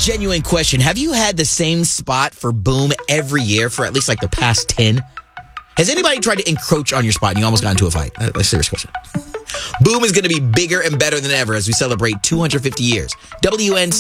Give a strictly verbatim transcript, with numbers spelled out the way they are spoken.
genuine question. Have you had the same spot for Boom every year for at least like the past ten? Has anybody tried to encroach on your spot and you almost got into a fight? That's a serious question. Boom is going to be bigger and better than ever as we celebrate two hundred fifty years. W N